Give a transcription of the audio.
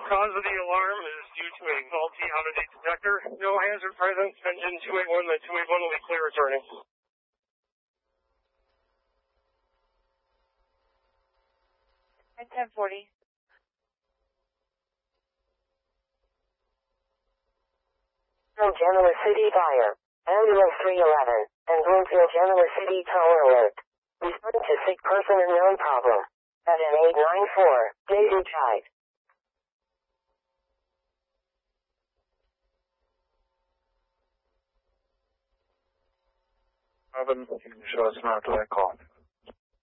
cause of the alarm is due to a faulty out-of-date detector. No hazard present. Engine 281, the 281 will be clear returning. At 1040. From Genoa City Fire, Ambulance 311, and Bloomfield Genoa City Tower Alert. Respond to sick person unknown problem. At an 894, Daisy Chive. You can show us an after that call.